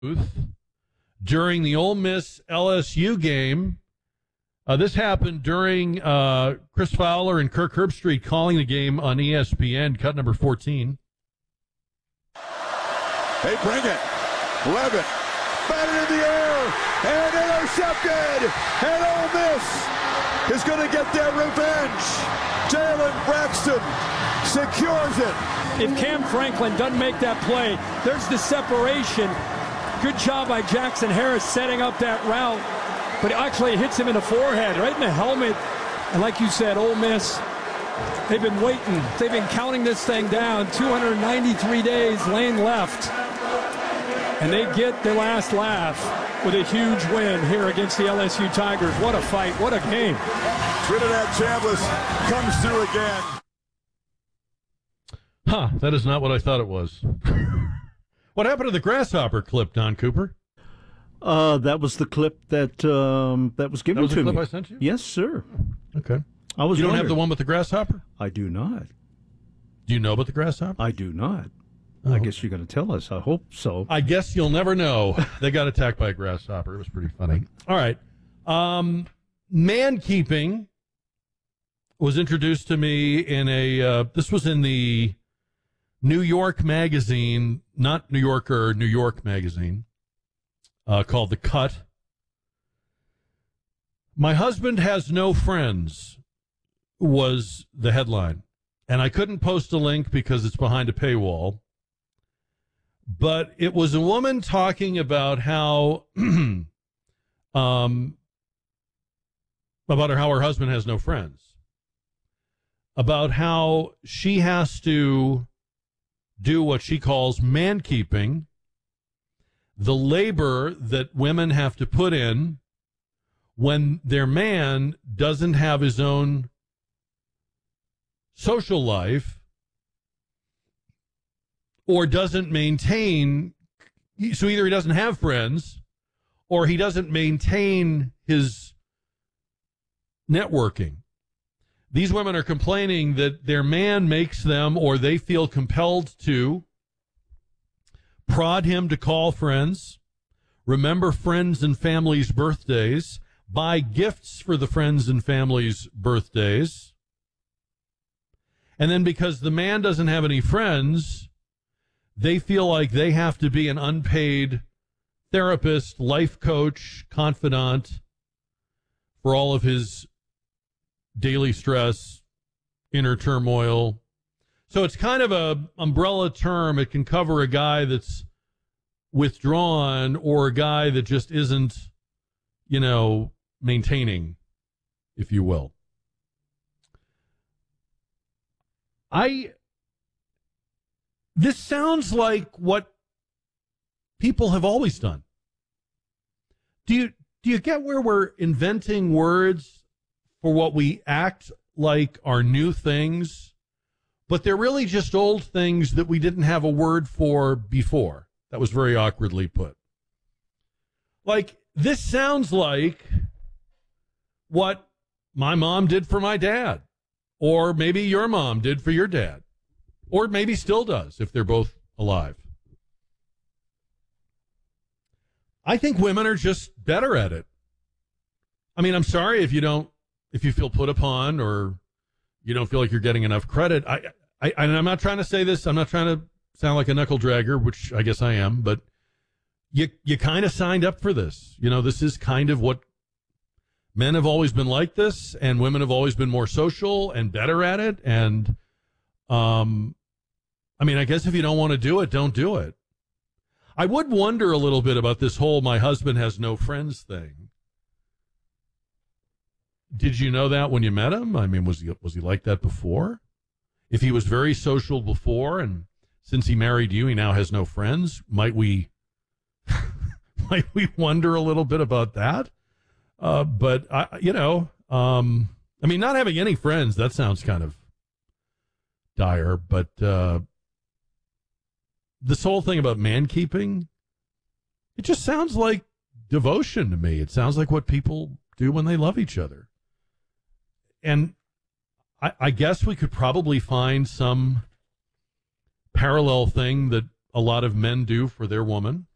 during the Ole Miss LSU game. This happened during Chris Fowler and Kirk Herbstreit calling the game on ESPN, cut number 14. They bring it. Levin, batted in the air, and intercepted. And Ole Miss is going to get their revenge. Jalen Braxton secures it. If Cam Franklin doesn't make that play, there's the separation. Good job by Jackson Harris setting up that route. But actually it hits him in the forehead, right in the helmet. And like you said, Ole Miss, they've been waiting. They've been counting this thing down. 293 days, Lane left. And they get their last laugh with a huge win here against the LSU Tigers. What a fight. What a game. Trinidad Chambliss comes through again. That is not what I thought it was. What happened to the grasshopper clip, Don Cooper? That was the clip that was given to me. That was the clip I sent you? Yes, sir. Okay. I was. You don't have the one with the grasshopper? I do not. Do you know about the grasshopper? I do not. Oh. I guess you're going to tell us. I hope so. I guess you'll never know. They got attacked by a grasshopper. It was pretty funny. All right. Man-keeping was introduced to me in this was in the New York magazine, not New Yorker, New York magazine, called The Cut. My husband has no friends was the headline. And I couldn't post a link because it's behind a paywall. But it was a woman talking about how about how her husband has no friends, about how she has to do what she calls man-keeping, the labor that women have to put in when their man doesn't have his own social life or doesn't maintain, so either he doesn't have friends or he doesn't maintain his networking. These women are complaining that their man makes them, or they feel compelled to, prod him to call friends, remember friends and family's birthdays, buy gifts for the friends and family's birthdays. And then because the man doesn't have any friends, they feel like they have to be an unpaid therapist, life coach, confidant for all of his daily stress, inner turmoil. So it's kind of a umbrella term. It can cover a guy that's withdrawn or a guy that just isn't, maintaining, if you will. This sounds like what people have always done. Do you get where we're inventing words for what we act like are new things, but they're really just old things that we didn't have a word for before? That was very awkwardly put. Like, this sounds like what my mom did for my dad, or maybe your mom did for your dad, or maybe still does if they're both alive. I think women are just better at it. I mean, I'm sorry if you feel put upon or you don't feel like you're getting enough credit. And I'm not trying to say this. I'm not trying to sound like a knuckle dragger, which I guess I am, but you kind of signed up for this. This is kind of what men have always been like this, and women have always been more social and better at it. And, I guess if you don't want to do it, don't do it. I would wonder a little bit about this whole my husband has no friends thing. Did you know that when you met him? I mean, was he like that before? If he was very social before, and since he married you, he now has no friends, might we wonder a little bit about that? But not having any friends, that sounds kind of dire, but this whole thing about man-keeping, it just sounds like devotion to me. It sounds like what people do when they love each other. And I guess we could probably find some parallel thing that a lot of men do for their woman.